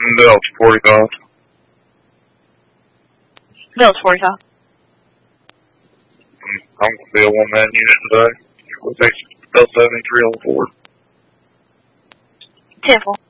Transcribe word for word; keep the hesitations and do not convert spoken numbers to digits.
Delta forty-five. Delta forty-five. I'm going to be a one-man unit today. We'll take Delta seventy-three on board. ten four.